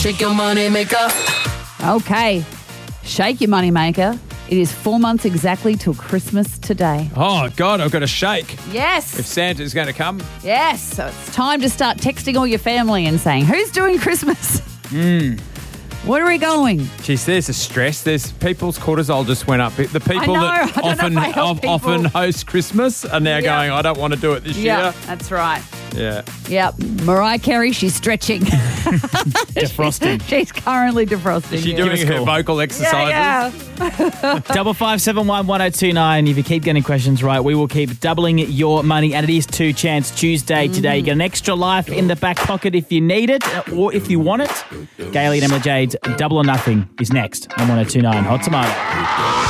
Shake your money maker. Okay. Shake your money maker. It is 4 months exactly till Christmas today. Oh, God, I've got to shake. Yes. If Santa's going to come. Yes. So it's time to start texting all your family and saying, who's doing Christmas? Where are we going? Geez, there's a stress. There's people's cortisol just went up. The people I that don't know if I help people. often host Christmas are now going, I don't want to do it this year. That's right. Yeah. Yep. Mariah Carey, she's stretching. Defrosting. She's currently defrosting. Is she doing her vocal exercises? Yeah. 55711029. If you keep getting questions right, we will keep doubling your money. And it is Two Chance Tuesday today. You get an extra life in the back pocket if you need it or if you want it. Gailey and Emily Jade's Double or Nothing is next on 1029 Hot Tomato.